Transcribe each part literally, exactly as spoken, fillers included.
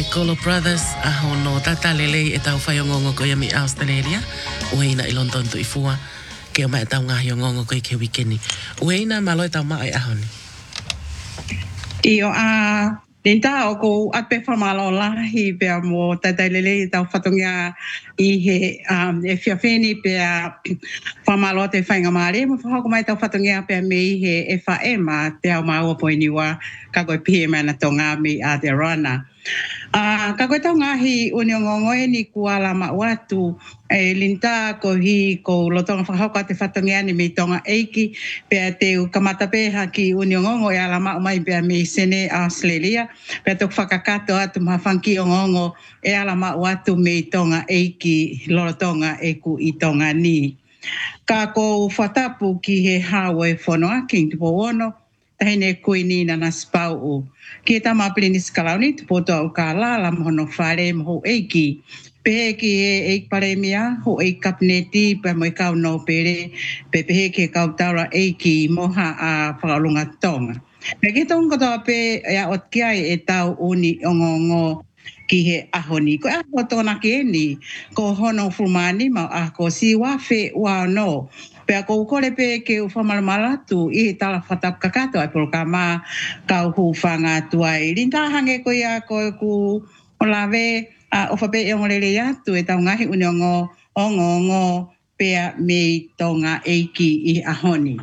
Kolo Brothers a hono tata lele e tau whaiongongo ko mi Australia. Ueina i London tu i fua. Ke o mai tau ngā hiongongo ko i ke wikeni. Ueina maloi tau mai ahoni. Io a Linda o ko ape whamalo lahi pia mo tata lele tau whatongia i he um, e whiawheni pia whamalo te whainga maare. Mo whahoko mai tau whatongia pia me i he e whaema te au maua poiniwa ka koe pie mana tonga mi a te rana. Uh, ka koe tau ngahi uniongongoe ni kuala ma watu e linta ko hi ko lotonga whakahauka te whatongia ni mi tonga eiki pia te kamata peha ki uniongongo e ala ma umai pia mi sene Australia pia tok whakakato atu mawhanki ongongo e ala ma watu mi tonga eiki lolotonga e ku i tonga ni. Ka ko whatapu ki he hawe whonoa king tupo wono tahine kui ni na spau o. Ki ta mapili ni skalauni tu poto au ka la mono fare mo eiki. Pe ki e eik paremia ho eik kapneti pe mo kau no pere pe pe ke kau taura eiki moha a whakalunga tonga. Pe ki tonga to pe ya ot kiai e tau uni ongongo ki he ahoni. Ko aho tona ke ni ko hono fumani ma a ko si wafe wa no. Pea ko kore pe ke u whamalamala tu i tala whatap kakato ai polo ka ma kau hu whanga tuai. Rinta hange ko ia ko ku o lawe a o whape e ngorele atu e tau ngahi uniongo o ngongo pea me tonga eiki i ahoni.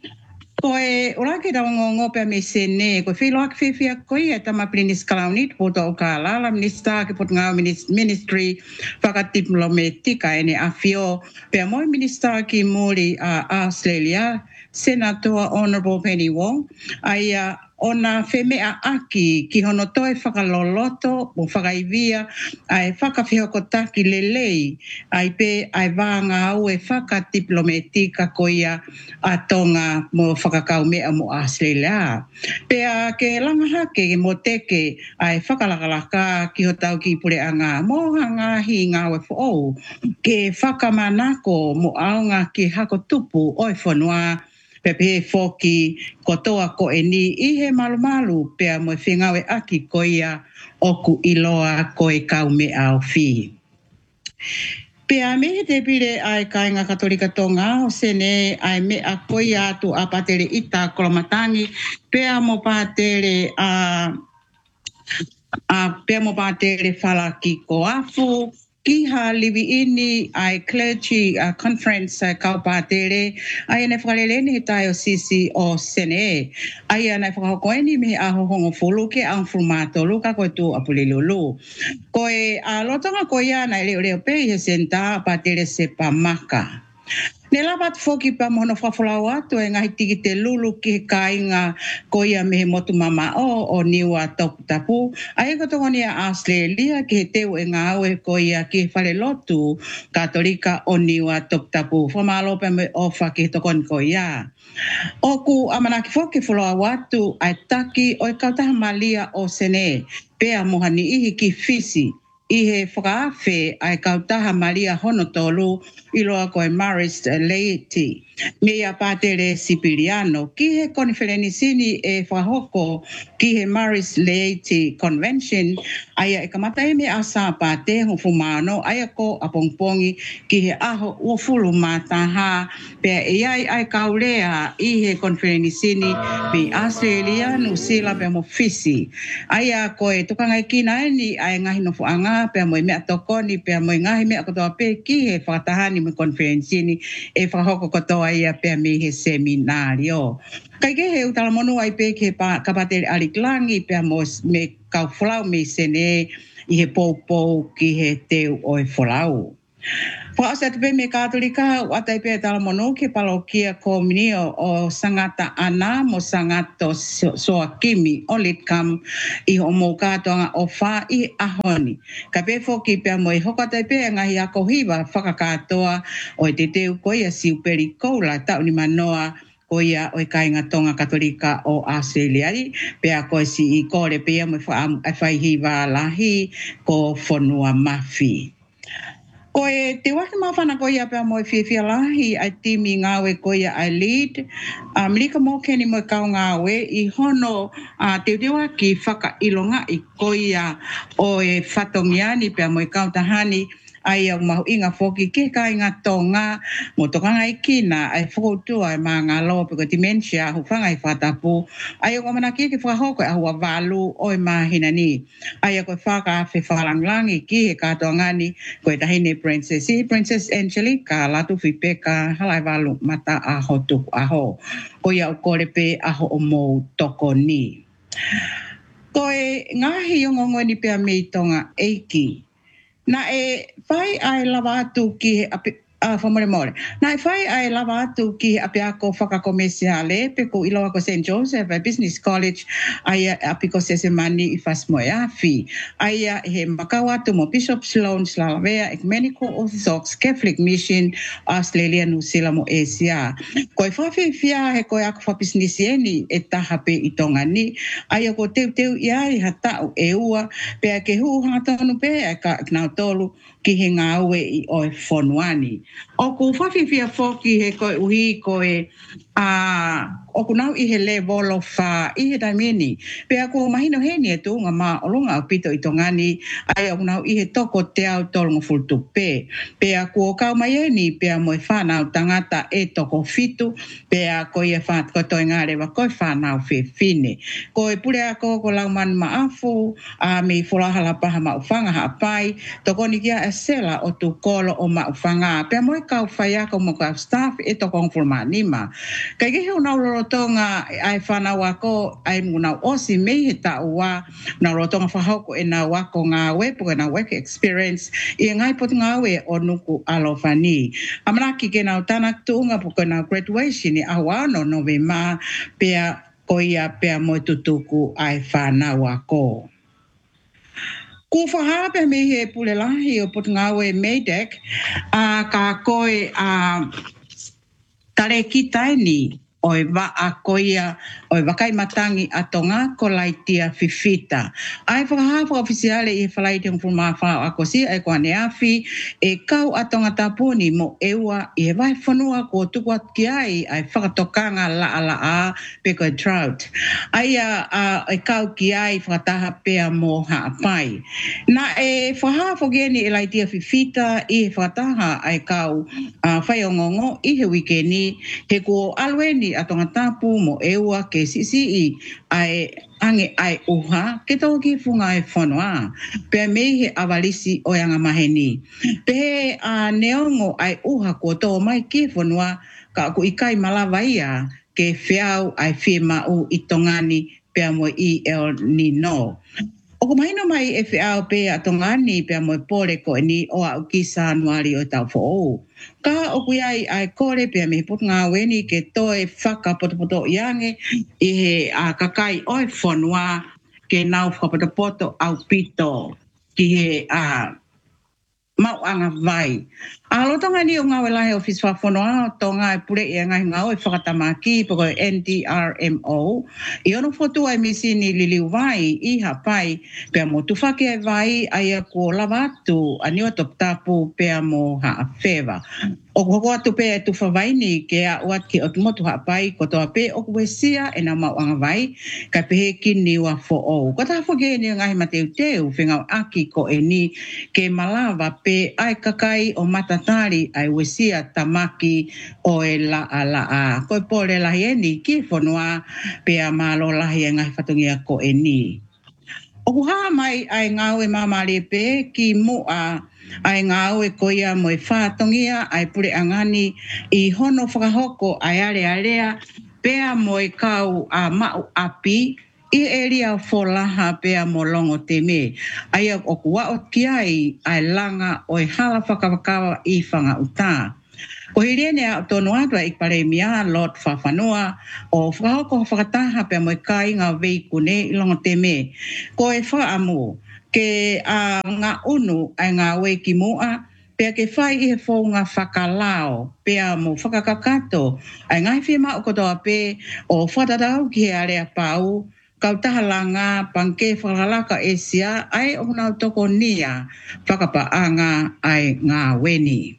Ko e ora ke tau ngongo pea me sene ko whilo ak whiwhia ko ia tama plinis kalauni poto o ka lala minista ke pot ngau ministry whakatiplometika ene a fio pea moi minista ki muri a Australia Senator Honourable Penny Wong ai a ona whemea aki ki hono toi whakaloloto o whakaivia ai whakawhiokotaki lelei ai pe ai vanga au e whakatiplometika ko ia a tonga mo whakakau mea mo Australia. Pea ke langahake mo teke ai whakalakalaka ki ho tau ki pure anga mo hanga hi ngā we fo ke whakamanako mo aunga ki hako tupu oi whanua pepe foki kotoa ko e ni i he malu malu pea mo whingawe aki ko ia oku iloa ko e kau me au whi. Pea me te pire ai kainga katolika tonga o sene ai me a ko ia tu a patere ita kolomatangi pea mo patere a a pea mo patere whala ki ko afu ki ha liwi ini ai clergy uh, conference uh, kau patere ai ne whakalele ni tai o sisi o sene ai ana whakahokoe ni me aho hongo fulu ke ang formato luka ko tu apulilulu ko e a lotonga ko ia na leo leo pe he senta patere se pamaka. Ne labat foki pa mono whawhalau atu e ngahi tiki te lulu ki kainga ko ia mehe motu mama o o niwa topu tapu. Ai ko tongo nia Australia ki he teo e ngā aue ko ia ki whale lotu katolika o niwa topu tapu. Whamalo pa me ofa ki tokon ko ia. Oku amanaki foki whaloa watu ai taki o e kautaha malia o sene. Pea mohani ihi ki fisi. I he whakaafe ai kautaha Maria Honotolu i loa koe Maris Leiti. Mea patere Sipiliano. Ki he konfereni sini e whahoko ki he Maris Leiti Convention. Aia e kamata e me asa pate ho fumano. Aia ko apongpongi ki he aho ufulu mataha. Pea e ai ai kaulea i he konfereni sini mi Australia New Zealand pe mo fisi. Aia ko e tukangai kina ni ai ngahi no fuanga pea mo mea tokoni pea mo ngahi mea kotoa pe ki he whakatahani mo konferensi ni e whakahoko kotoa ia pea me he seminario. Kai ke he utala monu ai pe ke pa kapatere aliklangi pea mo me kau whalau me sene i he poupou ki he teu oi whalau. Whaasa te pe me katolika watai pe tala monu ke palokia komunio o sangata ana mo sangato soa kimi o litkam i homo katoanga o wha i ahoni. Ka pe foki pe mo i hokatai pe ngahi ako hiwa whakakatoa o te teu koia siu perikoula tau ni manoa ko ia o kainga tonga katolika o Australia pea ko si i kore pea mo i whai hiwa lahi ko whanua mafi. Ko e te waki mawhana ko ia pia mo e whiawhia lahi ai timi ngāwe ko ia ai lead. Um, lika mō keni mo e kau ngāwe i hono uh, te te waki whaka ilonga i ko ia o e whatongiani pia mo e kau tahani ai au mahu inga foki ke ka inga tonga mo tokanga i kina ai whakoutua e maa ngā loa piko dementia hu whanga i whatapu ai o ngomana kia ke whakahoko e ahua walu o e maa hinani ai a koe whaka awhi whalanglangi ki he katoa ngani koe tahine princess i Princess Angelica latu whipeka halai walu mata aho tuku aho ko ia o kore pe aho o mou toko ni koe ngahi o ngongo ni pia mei tonga eiki na e whai ai lawa atu ki he api, uh, whamore more. Na e whai ai lawa atu ki he api ako whakakomesiale pe ko iloa ko Saint Joseph Business College ai api ko sese mani i whasmoe awhi. Ai he makau atu mo Bishop Sloan Slalavea Ecumenical Orthodox Catholic Mission Australia New Zealand mo Asia. Ko e whawhi whia he koe ako whapisnisieni e taha pe i tonga ni. Ai ko teu teu iai hatau e ua pe ke hu hangatonu pe e ka nau tolu ki he ngāue i oe whonuani. O ku whawhiwhia whoki he koe uhi koe a o ku nau i he le volo wha i he taimeni. Pea ku mahino heni e tūnga mā olunga o pito i tongani ai o ku nau i he toko te au tolunga fultu pe. Pea ku o kau mai eni pea moe whanau tangata e toko fitu pea ko i e what ko toi ngare wa koe whanau whe fine. Ko e pule ako ko lau manu maafu a me fulahala paha maufanga hapai toko ni kia e sela o tu kolo o maufanga. Pea moe kau whaiaka mo kau staff e toko ngfulma nima. Kai ke heu nau lorotonga ai whanau ako ai munau osi mei he tau wa nau lorotonga whahoko e nau wako ngā wepo e nau work experience i ngai pot ngā we o nuku alofani. Amanaki ke nau tanak tuunga puko nau graduation i awano nove ma pea koia pea moe tutuku ai whanau ako. Ku whahape me he pule lahi o pot ngā we Meidek a ka koe a tare ki taini o e wa a koia o e wakai matangi a tonga ko laitia fifita. Ai whakahawa ofisiale i he whalaiti ang fulma whao ako si e koa ne awhi e kau a tonga tapuni mo eua i he vai whanua ko tukuat ki ai ai whakatokanga la a la a pe koe trout. Ai a, a e kau ki ai whakataha pea mo haapai. Na e whahawa geni e laitia fifita i he whakataha ai kau a whai o ngongo i he wikeni he ko alweni a tonga tapu mo eua ke sisi i ai ange ai uha ke tau ki funga e whanua. Pea mei he awalisi o yanga maheni. Pe a neongo ai uha ko tō mai ki whanua ka aku ikai malawaia ke whiau ai whima u i tongani pea mo i el nino. O ko mahino mai e whiau pe a tongani pea mo e pore ko ni o au ki sanuari o tau fo'ou. Ka o kui ai ai kore pia me pot ngā weni ke toe whaka potopoto iange i he a kakai oi whanua ke nau whakapotopoto au pito ki he a mau anga vai. A lotonga ni o ngā welahe office wa whanua tonga e pure i ngai ngau e whakatamaki poko N D R M O i ono fotu ai misi ni liliu vai i hapai pia mo tufake ai vai ai a ko lavatu a niwa top tapu pia mo ha awhewa. O koko atu pe e tufa vaini ke a uat ki o tumotu hapai ko toa pe o kuwesia e na mau anga vai ka pehe ki niwa fo o. Ko ta whake ni ngai mateu teu whengau aki ko e ni ke malawa pe ai kakai o matatari ai wesia tamaki o e la a la a. Ko e pole lahi e ni ki whanua pe a malo lahi e ngai whatungia ko e ni. O kuha mai ai ngau e mamari pe ki mua ai ngau e koia mo e whātongia ai pure angani i hono whakahoko ai are area pea mo e kau a mau api i eria folaha pea mo longo te me. Ai o kua o ki ai ai langa o e hala whakawakawa i whanga uta. Ko hirene a tono atua i pare mia lot whawhanua o whakahoko whakataha pea mo e kai ngā veikune i longo te me. Ko e whaamu ke a uh, ngā unu ai ngā weki mua pea ke whai i he whaunga whakalao pea mo whakakakato ai ngai whima o kotoa pe o whatatau ki he area pau kautahalanga pangke whakalaka esia ai o nau toko nia whakapaanga ai ngā weni.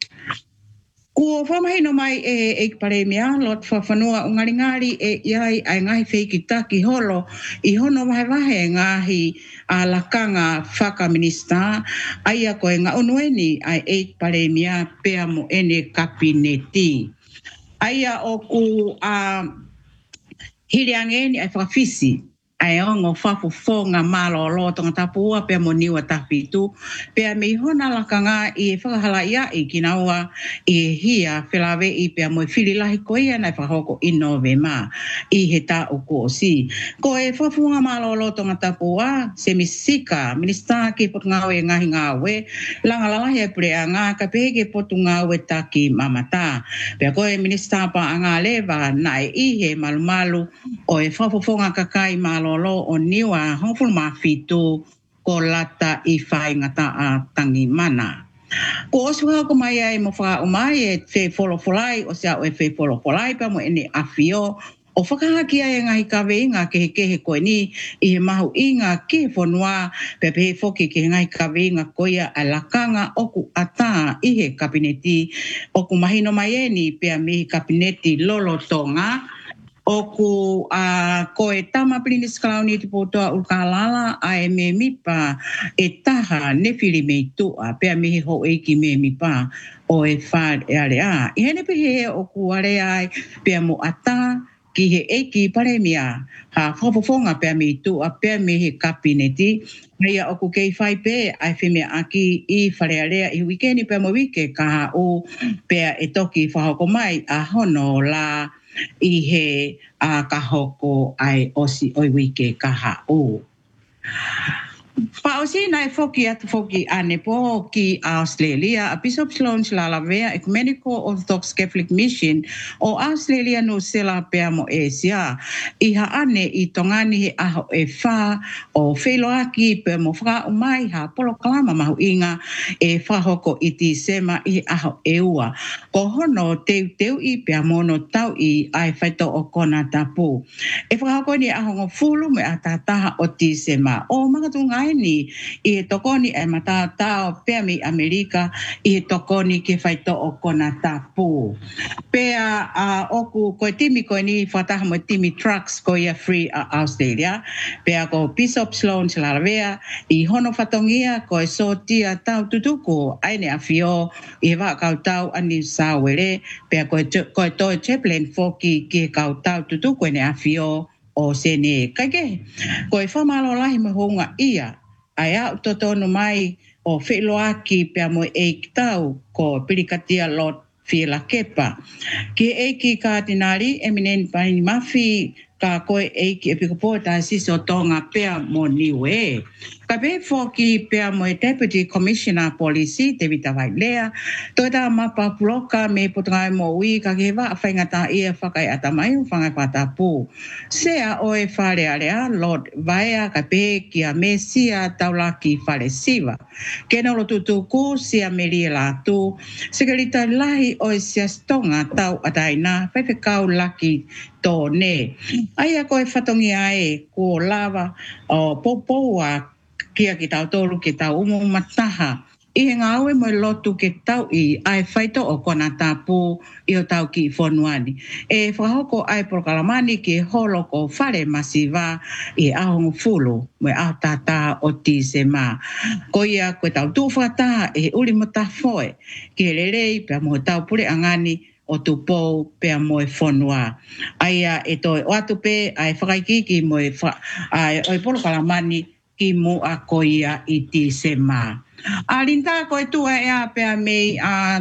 Kua whamahino mai e e paremia, lot whawhanua o ngaringari e iai ai ngahi whiki taki holo i hono wahe wahe ngahi a lakanga whakaminista ai a koe ngā unueni ai e paremia pea mo ene kabineti. Ai a o ku a hiriangeni ai whakawhisi. Ai ongo whafu whonga malo lo tonga tapua pia mo niwa tapitu pia me hona lakanga i whakahala ia i kinaua i hia whilawe i pia mo whili lahi ko ia nai whakahoko i novema i he ta o ko si. Ko e whafunga malo lo tonga tapua se misika minista ki potu ngawe ngahi ngawe langa lalahi e pure anga ka peheke potu ngawe taki mamata. Pia ko e minista pa anga lewa nai i he malu malu o e whafufonga kakai malo lolo o niwa hongful mafitu ko lata i whai ngata a tangi mana. Ko osuha ko mai ai mo wha o mai e te wholo wholai o sea o e whe wholo wholai pa mo ene awhio o whakahaki ai ngai kawe inga ke he kehe koe ni i he mahu inga ke whonua pe pe whoki ke ngai kawe inga koia a lakanga oku ata i he kabineti oku mahino mai eni pia mihi kabineti lolo tonga oku a uh, koe tama plinis klauni te potoa ukalala a e me mipa e taha ne whiri me tua pea mihi ho eiki me mipa o e whare are a. I hene pehe oku are ai pea mo ata ki he eiki paremia ha whapofonga pea me tua pea mihi kabineti Ia oku kei whai pe ai whime aki i whare area i wikeni pea mo wike kaha o pea e toki whahoko mai a hono la i he a kahoko ai osi oi wike kaha o. Pa osi nai foki atu foki ane po ki Australia, a Bishop Sloan Lalavea Ecumenical Orthodox Catholic Mission o Australia no sela pea mo Asia. Iha ane i tongani he aho e wha o wheloaki pea mo wha umai ha polo kalama mahu inga e whahoko i ti sema i aho e ua. Ko hono teu teu i pea mono tau i ai whaito o kona tapu. E whahoko ni aho ngo fulu me a tataha o ti sema. O magatunga ni i tokoni e mata tao pea mi Amerika i tokoni ke whaito o kona tapu. Pea uh, oku koe timi koe ni whataha mo timi trucks ko ia free a Australia. Pea ko Bishop Sloan Lalavea i hono whatongia ko e so tia tau tutuku aine a whio i hewa kau tau a New South Wales. Pea ko e toi chaplain foki ki kau tau tutuku ene a whio o sene kaike. Ko e whamalo lahi mo honga ia, ai au totono mai o whiloaki pea mo e tau ko pirikatia lot whila kepa. Ki eiki ka tinari eminen paini mafi ka koe eiki e pikopo ta siso tonga pea mo niwe. Ka pe foki pea mo e Deputy Commissioner Policy David Tavailea, toita mapa puloka me putangai mo ui ka kewa a whaingata ia whakai atamai o whangai patapu. Sea o e whare area Lord Vaea ka pe ki a mesia taulaki whare siwa. Kena lo tutuku sia meria latu, sekerita lahi o e sia stonga tau ataina whewhekau laki tō ne. Aia koe whatongi ae ko lava o popoa kia ki tau tolu ki tau umu mataha. I he ngāwe mo lotu ke tau i ai whaito o kona tapu i o tau ki whonuani. E whahoko ai prokalamani ki holo ko whare masiva i ahongu fulu mo au tata o ti se mā. Ko ia koe tau tūwhata e uri mo ta foe ki he rerei pia mo tau pure angani o tu pou pea mo e whonua. Aia e toi o atu pe ai whakaikiki mo e prokalamani ki mo a koia i ti se mā. A rinta koe tua e a pea mei a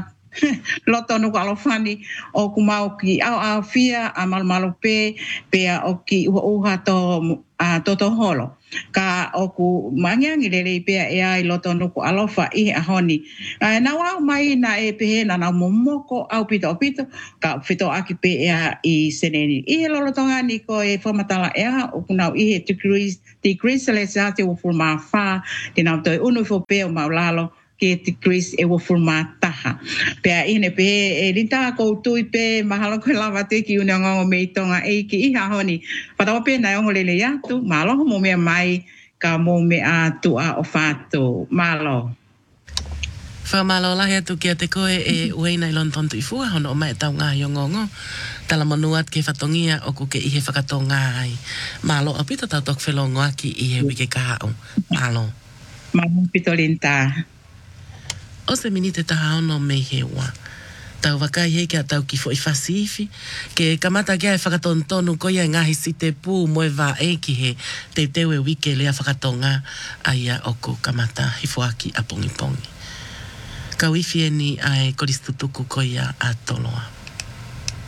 loto nuku alofani o kumau ki au au fia a malumalo pe pea o ki ua uha to a toto holo. Ka oku mangiangi lelei pea e ai loto nuku alofa i a honi. A na wau mai na e pehe na na momoko au pito o pito ka whito aki pe e a i seneni. I he lolotonga ni ko e whamatala e a o kunau i he degrees degrees le se ate o fulma wha te nau toi unu fo pe o maulalo ke te Grace e wa formataha. Pea ine pe e linta ko tui pe mahalo ko lava te ki una ngongo me tonga e ki iha honi. Patawa pe na ongo lele yatu, malo mo me mai ka mo me a tu a o fato. Malo. Whamalo lahi atu kia te koe e ueina i lontontu i fua hono o mai tau ngā ngongo. Tala manuat ke whatongia o ku ke ihe whakatonga ai. Malo apita tau tok whelongo aki i he wike kahao. Malo. Malo pito linta. O se minite taha ono me hewa. Tau wakai he kia tau ki fo i whasifi. Ke kamata kia e whakatontonu koia ngahi si te pū moe wā e ki he te tewe wike lea whakatonga aia o ku kamata hifuaki a pongi pongi. Ka wifi e ni ai koristutuku koia a toloa.